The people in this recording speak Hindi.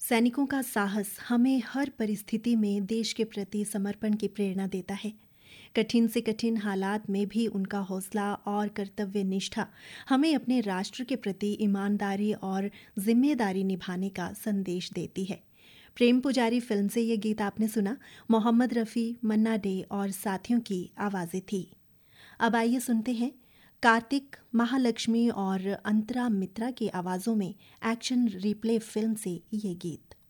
सैनिकों का साहस हमें हर परिस्थिति में देश के प्रति समर्पण की प्रेरणा देता है। कठिन से कठिन हालात में भी उनका हौसला और कर्तव्य निष्ठा हमें अपने राष्ट्र के प्रति ईमानदारी और जिम्मेदारी निभाने का संदेश देती है। प्रेम पुजारी फिल्म से ये गीत आपने सुना। मोहम्मद रफ़ी, मन्ना डे और साथियों की आवाज़ें थी। अब आइए सुनते हैं कार्तिक, महालक्ष्मी और अंतरा मित्रा की आवाज़ों में एक्शन रिप्ले फिल्म से ये गीत।